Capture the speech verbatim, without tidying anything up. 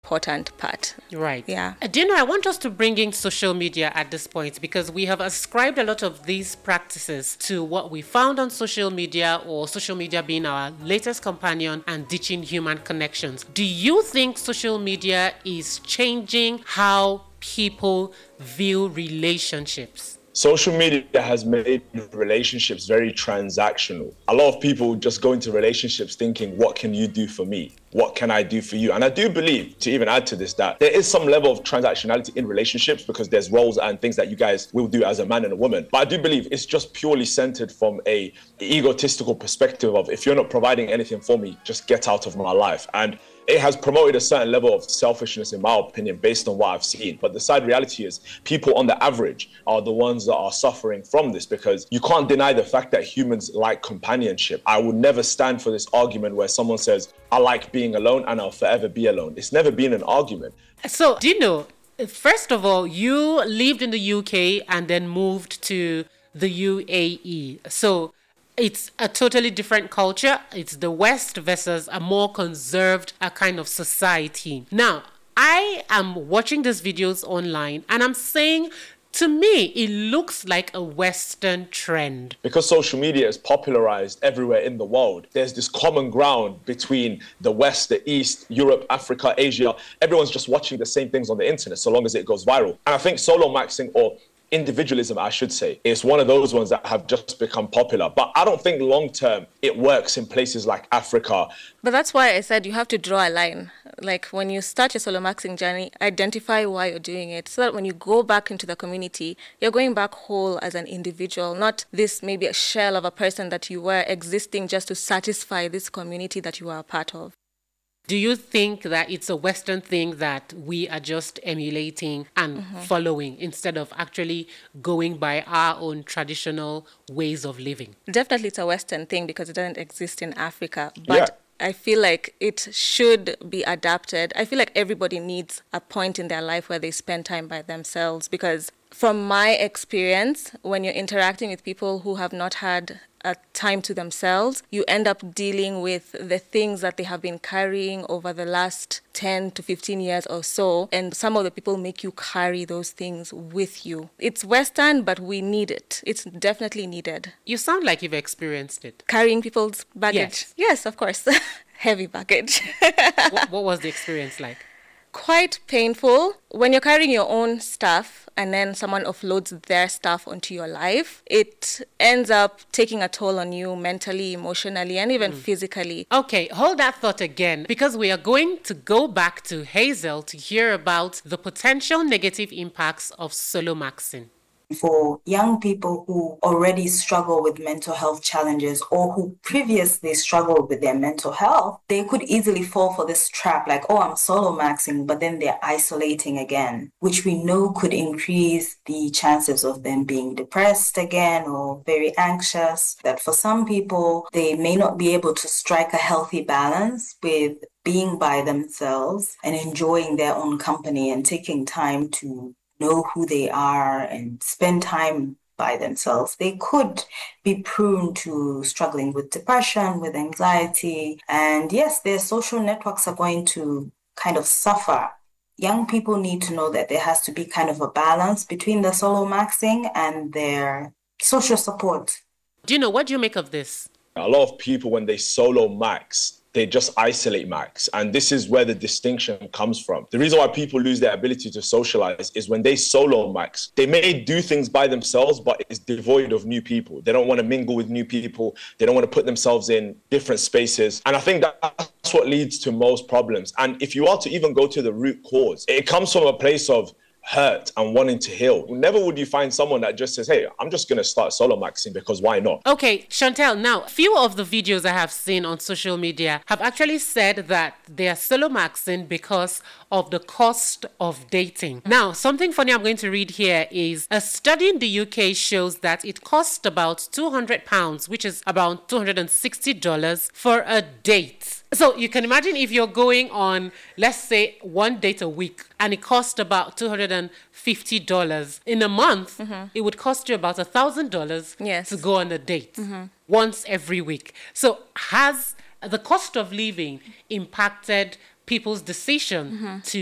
important part. Right. Yeah. Uh, Do you know, I want us to bring in social media at this point because we have ascribed a lot of these practices to what we found on social media, or social media being our latest companion and ditching human connections. Do you think social media is changing how people view relationships? Social media has made relationships very transactional. A lot of people just go into relationships thinking, what can you do for me? What can I do for you? And I do believe, to even add to this, that there is some level of transactionality in relationships because there's roles and things that you guys will do as a man and a woman. But I do believe it's just purely centered from a egotistical perspective of, if you're not providing anything for me, just get out of my life. And it has promoted a certain level of selfishness, in my opinion, based on what I've seen. But the sad reality is people on the average are the ones that are suffering from this, because you can't deny the fact that humans like companionship. I would never stand for this argument where someone says, I like being alone and I'll forever be alone. It's never been an argument. So, do you know, first of all, you lived in the U K and then moved to the U A E. So, it's a totally different culture. It's the West versus a more conserved a kind of society. Now, I am watching these videos online and I'm saying, to me, it looks like a Western trend. Because social media is popularized everywhere in the world, there's this common ground between the West, the East, Europe, Africa, Asia. Everyone's just watching the same things on the internet so long as it goes viral. And I think solo maxing, or individualism, I should say, is one of those ones that have just become popular. But I don't think long term it works in places like Africa. But that's why I said you have to draw a line. Like when you start your solo maxing journey, identify why you're doing it, so that when you go back into the community, you're going back whole as an individual, not this maybe a shell of a person that you were existing just to satisfy this community that you are a part of. Do you think that it's a Western thing that we are just emulating and mm-hmm. following instead of actually going by our own traditional ways of living? Definitely it's a Western thing because it doesn't exist in Africa. But yeah. I feel like it should be adapted. I feel like everybody needs a point in their life where they spend time by themselves, because from my experience, when you're interacting with people who have not had a time to themselves, you end up dealing with the things that they have been carrying over the last ten to fifteen years or so. And some of the people make you carry those things with you. It's Western, but we need it. It's definitely needed. You sound like you've experienced it. Carrying people's baggage. Yes, yes of course. Heavy baggage. what, what was the experience like? Quite painful. When you're carrying your own stuff and then someone offloads their stuff onto your life, it ends up taking a toll on you mentally, emotionally, and even mm. physically. Okay, hold that thought again, because we are going to go back to Hazel to hear about the potential negative impacts of solo maxing. For young people who already struggle with mental health challenges or who previously struggled with their mental health, they could easily fall for this trap like, oh, I'm solo maxing, but then they're isolating again, which we know could increase the chances of them being depressed again or very anxious. That for some people, they may not be able to strike a healthy balance with being by themselves and enjoying their own company and taking time to know who they are and spend time by themselves. They could be prone to struggling with depression, with anxiety. And yes, their social networks are going to kind of suffer. Young people need to know that there has to be kind of a balance between the solo maxing and their social support. Do you know, what do you make of this? A lot of people, when they solo max, they just isolate max. And this is where the distinction comes from. The reason why people lose their ability to socialize is when they solo max, they may do things by themselves, but it's devoid of new people. They don't want to mingle with new people. They don't want to put themselves in different spaces. And I think that's what leads to most problems. And if you are to even go to the root cause, it comes from a place of hurt and wanting to heal. Never would you find someone that just says, hey, I'm just going to start solo maxing because why not? Okay, Chantel, now, few of the videos I have seen on social media have actually said that they are solo maxing because of the cost of dating. Now, something funny I'm going to read here is a study in the U K shows that it costs about two hundred pounds, which is about two hundred sixty dollars for a date. So you can imagine if you're going on, let's say, one date a week and it costs about two hundred fifty dollars. In a month, mm-hmm. it would cost you about one thousand dollars yes. to go on a date mm-hmm. once every week. So has the cost of living impacted people's decision mm-hmm. to